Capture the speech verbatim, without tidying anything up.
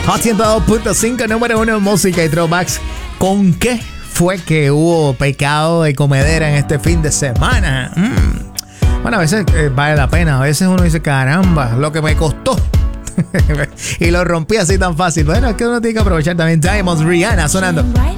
Hot ciento dos punto cinco, número uno en música y throwbacks. ¿Con qué fue que hubo pecado de comedera en este fin de semana? Mm. Bueno, a veces eh, vale la pena. A veces uno dice, caramba, lo que me costó. Y lo rompí así tan fácil. Bueno, es que uno tiene que aprovechar también. Diamonds, Rihanna sonando.